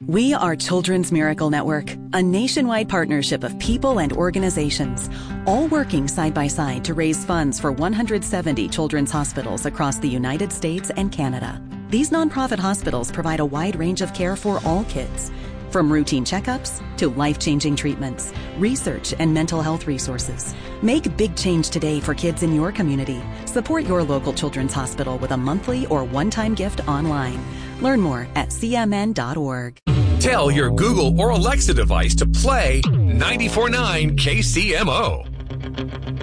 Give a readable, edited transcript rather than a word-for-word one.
We are Children's Miracle Network, a nationwide partnership of people and organizations, all working side by side to raise funds for 170 children's hospitals across the United States and Canada. These nonprofit hospitals provide a wide range of care for all kids, from routine checkups to life-changing treatments, research, and mental health resources. Make big change today for kids in your community. Support your local children's hospital with a monthly or one-time gift online. Learn more at cmn.org. Tell your Google or Alexa device to play 94.9 KCMO.